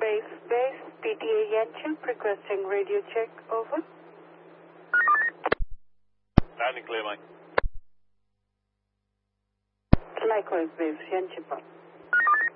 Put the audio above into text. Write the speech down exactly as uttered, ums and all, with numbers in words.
Base Base, P T A Yanchep, requesting radio check, over. Loud and clear, mate. Likewise, Base Yanchep.